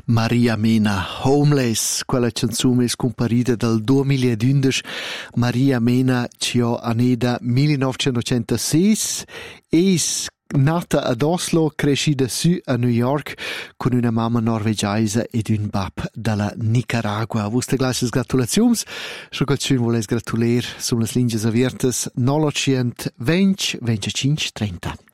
Maria Mena, Homeless, quella canzone è scomparita dal 2011. Maria Mena ci ha aneda 1906 e nata ad Oslo, crescita su a New York con una mamma norvegiana ed un bab dalla Nicaragua. Vuste glasses gratulazions. So qualcun voles gratuler sulle linee aviertes 920 25 30.